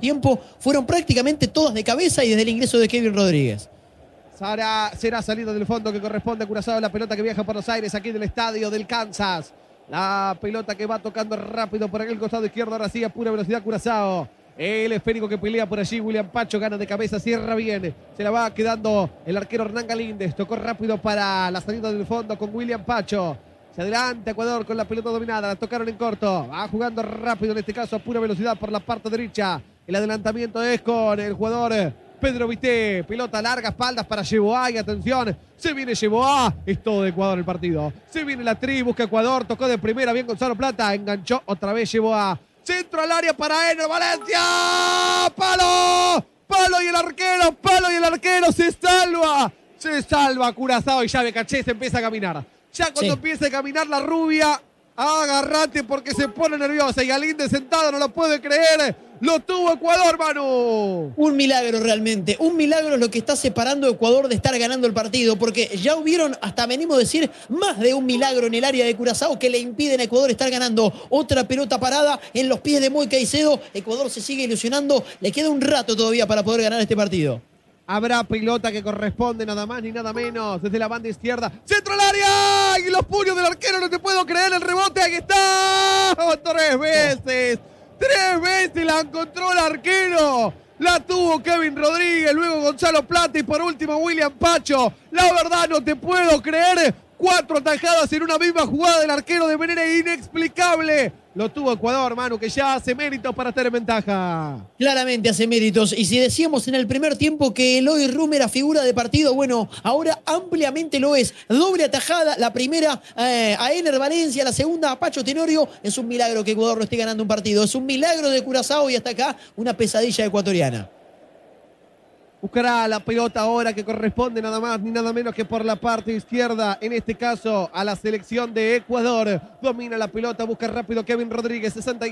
tiempo fueron prácticamente todas de cabeza y desde el ingreso de Kevin Rodríguez. Será salida del fondo que corresponde a Curazao, la pelota que viaja por Buenos Aires, aquí del estadio del Kansas. La pelota que va tocando rápido por aquel costado izquierdo, ahora sí a pura velocidad Curazao. El esférico que pelea por allí, William Pacho gana de cabeza, cierra bien. Se la va quedando el arquero Hernán Galíndez. Tocó rápido para la salida del fondo con William Pacho. Se adelanta Ecuador con la pelota dominada. La tocaron en corto. Va jugando rápido, en este caso a pura velocidad por la parte derecha. El adelantamiento es con el jugador Pedro Vité. Pelota larga, espaldas para Yeboah. Y atención, se viene Yeboah. Es todo de Ecuador el partido. Se viene la tri, busca Ecuador. Tocó de primera, bien Gonzalo Plata. Enganchó otra vez Yeboah. Centro al área para Ener Valencia. ¡Palo! ¡Palo y el arquero! ¡Se salva! Se salva Curazao y ya Becaché se empieza a caminar. Ya cuando empieza a caminar la rubia, agárrate porque se pone nerviosa. Y Galíndez sentado no lo puede creer. Lo tuvo Ecuador, Manu. Un milagro realmente. Un milagro es lo que está separando a Ecuador de estar ganando el partido. Porque ya hubieron, hasta venimos a decir, más de un milagro en el área de Curazao que le impiden a Ecuador estar ganando. Otra pelota parada en los pies de Moy Caicedo. Ecuador se sigue ilusionando. Le queda un rato todavía para poder ganar este partido. Habrá pelota que corresponde nada más ni nada menos desde la banda izquierda. ¡Centro al área! Y los puños del arquero, no te puedo creer el rebote. ¡Aquí está! ¡Tres veces! ¡Tres veces la encontró el arquero! La tuvo Kevin Rodríguez, luego Gonzalo Plata y por último William Pacho. La verdad no te puedo creer. 4 atajadas en una misma jugada del arquero de manera inexplicable. Lo tuvo Ecuador, Manu, que ya hace méritos para estar en ventaja. Claramente hace méritos. Y si decíamos en el primer tiempo que Eloy Rum era figura de partido, bueno, ahora ampliamente lo es. Doble atajada, la primera a Ener Valencia, la segunda a Pacho Tenorio. Es un milagro que Ecuador no esté ganando un partido. Es un milagro de Curazao y hasta acá una pesadilla ecuatoriana. Buscará la pelota ahora que corresponde nada más ni nada menos que por la parte izquierda, en este caso a la selección de Ecuador. Domina la pelota, busca rápido Kevin Rodríguez, 60